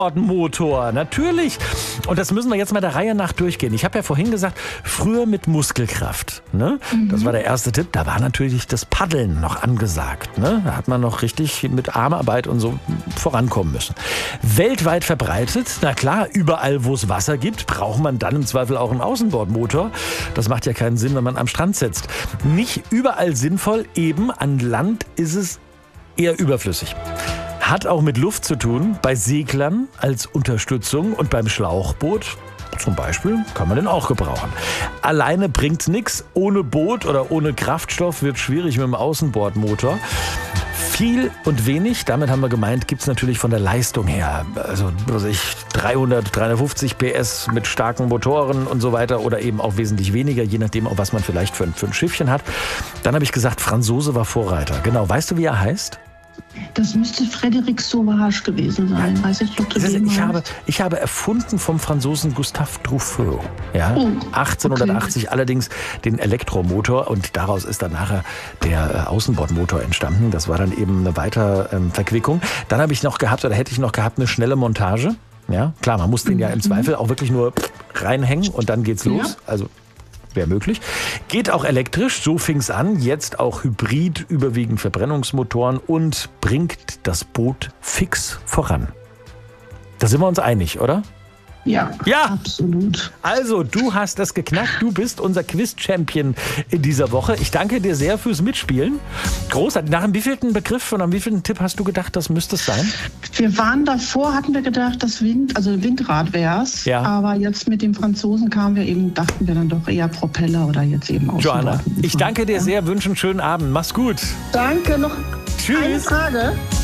Motor, natürlich. Und das müssen wir jetzt mal der Reihe nach durchgehen. Ich habe ja vorhin gesagt, früher mit Muskelkraft. Ne? Das war der erste Tipp. Da war natürlich das Paddeln noch angesagt. Ne? Da hat man noch richtig mit Armarbeit und so vorankommen müssen. Weltweit verbreitet, na klar, überall wo es Wasser gibt, braucht man dann im Zweifel auch einen Außenbordmotor. Das macht ja keinen Sinn, wenn man am Strand sitzt. Nicht überall sinnvoll, eben an Land ist es eher überflüssig. Hat auch mit Luft zu tun, bei Seglern als Unterstützung und beim Schlauchboot zum Beispiel kann man den auch gebrauchen. Alleine bringt nichts, ohne Boot oder ohne Kraftstoff wird schwierig mit dem Außenbordmotor. Viel und wenig, damit haben wir gemeint, gibt es natürlich von der Leistung her. Also 300, 350 PS mit starken Motoren und so weiter oder eben auch wesentlich weniger, je nachdem, auch was man vielleicht für ein Schiffchen hat. Dann habe ich gesagt, Franzose war Vorreiter. Genau, weißt du, wie er heißt? Das müsste Frédéric Sauvage gewesen sein. Weiß ich, ich habe erfunden vom Franzosen Gustave Truffaut. Ja? 1880 okay. Allerdings den Elektromotor und daraus ist dann nachher der Außenbordmotor entstanden. Das war dann eben eine Weiterverquickung. Dann hätte ich noch gehabt, eine schnelle Montage. Ja, klar, man muss den ja im Zweifel auch wirklich nur reinhängen und dann geht's los. Also wäre möglich. Geht auch elektrisch, so fing es an. Jetzt auch Hybrid, überwiegend Verbrennungsmotoren und bringt das Boot fix voran. Da sind wir uns einig, oder? Ja, absolut. Also, du hast das geknackt. Du bist unser Quiz-Champion in dieser Woche. Ich danke dir sehr fürs Mitspielen. Großartig. Nach dem wievielten Begriff und am wievielten Tipp hast du gedacht, das müsste es sein? Wir waren davor, hatten wir gedacht, das Windrad wäre es. Ja. Aber jetzt mit dem Franzosen dachten wir dann doch eher Propeller oder jetzt eben auch. Joanna, ich danke dir sehr, wünsche einen schönen Abend. Mach's gut. Danke, noch Tschüss. eine Frage.